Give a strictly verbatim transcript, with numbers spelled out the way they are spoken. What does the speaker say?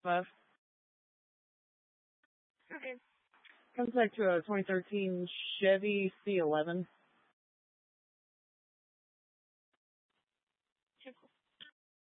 five. Okay. Comes back to a twenty thirteen Chevy C eleven. Okay, cool.